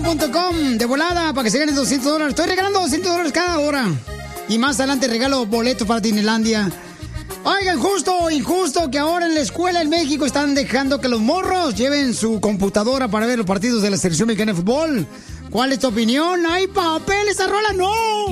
Betano.com de volada para que se ganen $200. Estoy regalando $200 cada hora. Y más adelante regalo boletos para Disneylandia. Oigan, justo o injusto que ahora en la escuela en México están dejando que los morros lleven su computadora para ver los partidos de la selección mexicana de fútbol. ¿Cuál es tu opinión? ¡Ay, papel, esa rola no!